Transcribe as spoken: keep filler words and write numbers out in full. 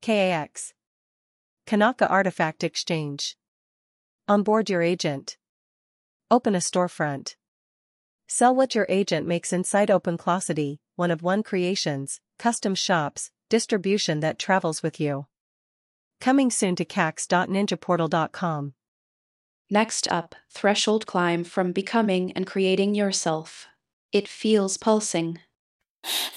K A X. Kanaka Artifact Exchange. Onboard your agent. Open a storefront. Sell what your agent makes inside OpenClosity, one-of-one creations, custom shops, distribution that travels with you. Coming soon to cax dot ninja portal dot com. Next up, threshold climb from becoming and creating yourself. It feels pulsing.